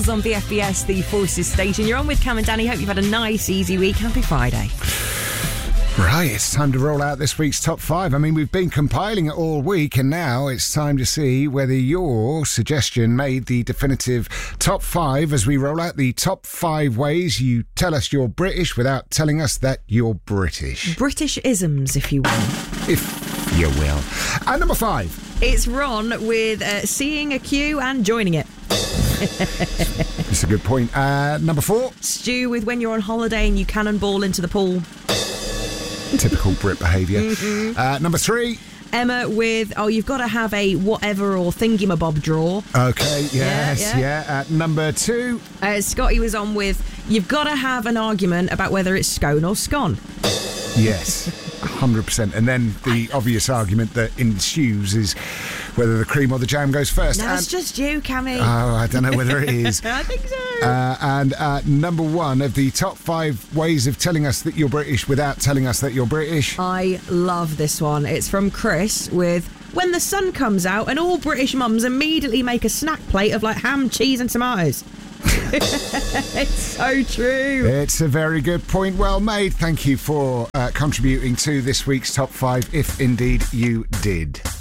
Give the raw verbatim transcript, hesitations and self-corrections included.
On B F B S, the Forces station. You're on with Cam and Danny. Hope you've had a nice, easy week. Happy Friday. Right, it's time to roll out this week's top five. I mean, we've been compiling it all week, and now it's time to see whether your suggestion made the definitive top five as we roll out the top five ways you tell us you're British without telling us that you're British. British-isms, if you will. If you will. And number five. It's Ron with uh, seeing a queue and joining it. That's a good point. Uh, number four. Stu with when you're on holiday and you cannonball into the pool. Typical Brit behaviour. Mm-hmm. Uh, number three. Emma with, oh, you've got to have a whatever or thingy-mabob drawer. Okay, yes, yeah. yeah. yeah. Uh, number two. Uh, Scotty was on with, you've got to have an argument about whether it's scone or scone. Yes, one hundred percent. And then the obvious argument that ensues is whether the cream or the jam goes first. No, and, it's just you, Cammy. Oh, I don't know whether it is. I think so. Uh, and uh, number one of the top five ways of telling us that you're British without telling us that you're British. I love this one. It's from Chris with, when the sun comes out and all British mums immediately make a snack plate of like ham, cheese and tomatoes. It's so true. It's a very good point. Well made. Thank you for uh, contributing to this week's top five, if indeed you did.